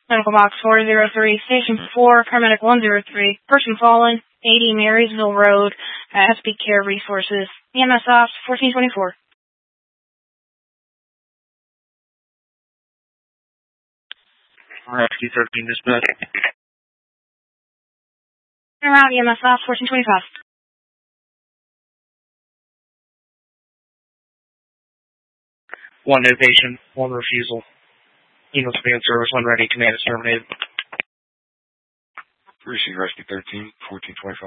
Medical Box 403, Station 4, Paramedic 103, person fallen, 80 Marysville Road, SB Care Resources, EMS Ops 1424. Rescue 13 dispatch. Turn around, EMS Ops 1425. One new patient, one refusal. Unit span service, one ready, command is terminated. Receive Rescue 13, 1425.